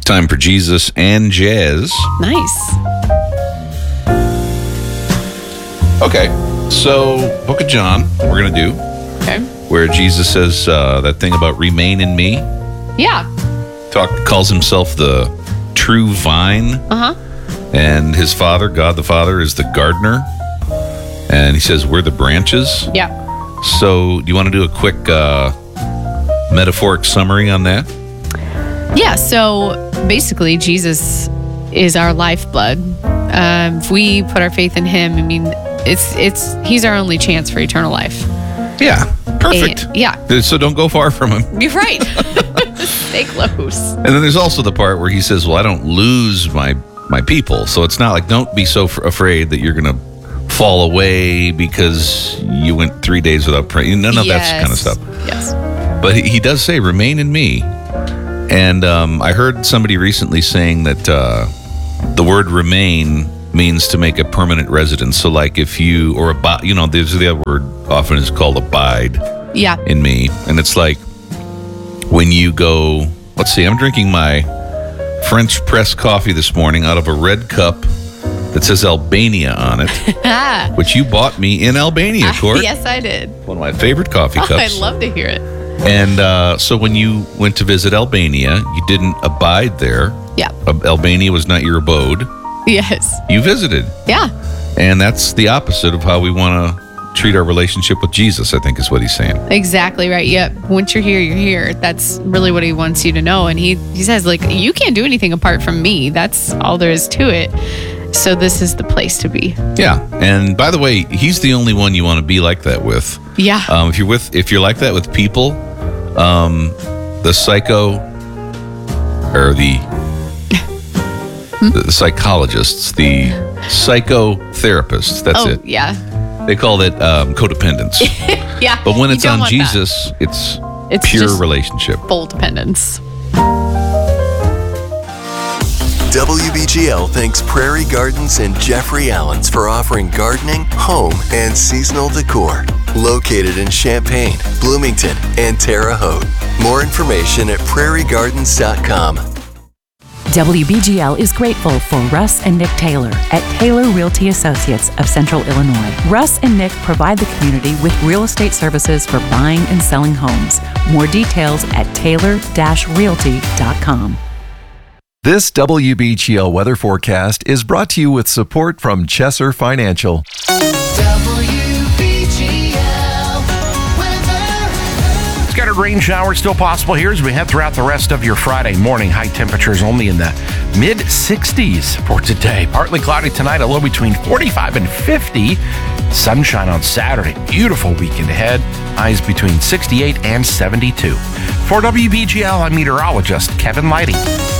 Time for Jesus and Jazz. Nice. Okay, so Book of John, we're going to do, Okay. where Jesus says that thing about remain in me. Yeah. Calls himself the true vine. And his father, God the Father, is the gardener. And he says, we're the branches. Yeah. So do you want to do a quick metaphoric summary on that? Yeah. So basically, Jesus is our lifeblood. If we put our faith in him, I mean, he's our only chance for eternal life. Yeah. Perfect. Yeah. So don't go far from him. You're right. Stay close. And then there's also the part where he says, well, I don't lose my people. So it's not like, don't be so afraid that you're going to fall away because you went 3 days without praying. None of that kind of stuff. Yes. But he does say, remain in me. And I heard somebody recently saying that the word remain means to make a permanent residence. So like if you, or abide, there's the other word often is called abide in me. And it's like when you go, let's see, I'm drinking my French press coffee this morning out of a red cup that says Albania on it, which you bought me in Albania, Court. Yes, I did. One of my favorite coffee cups. I'd love to hear it. And so when you went to visit Albania, you didn't abide there. Yeah. Albania was not your abode. Yes. You visited. Yeah. And that's the opposite of how we want to treat our relationship with Jesus, I think is what he's saying. Exactly right. Yep. Once you're here, you're here. That's really what he wants you to know. And he says, like, you can't do anything apart from me. That's all there is to it. So this is the place to be. Yeah. And by the way, he's the only one you want to be like that with. Yeah. If you're like that with people, the psycho or the psychologists, the psychotherapists, that's it. Oh, yeah. They call it codependence. Yeah. But when it's on Jesus, it's pure just relationship. Full dependence. WBGL thanks Prairie Gardens and Jeffrey Allens for offering gardening, home, and seasonal decor. Located in Champaign, Bloomington, and Terre Haute. More information at prairiegardens.com. WBGL is grateful for Russ and Nick Taylor at Taylor Realty Associates of Central Illinois. Russ and Nick provide the community with real estate services for buying and selling homes. More details at taylor-realty.com. This WBGL weather forecast is brought to you with support from Chesser Financial. Scattered rain showers still possible here as we head throughout the rest of your Friday morning. High temperatures only in the mid-60s for today. Partly cloudy tonight, a low between 45 and 50. Sunshine on Saturday. Beautiful weekend ahead. Highs between 68 and 72. For WBGL, I'm meteorologist Kevin Lighty.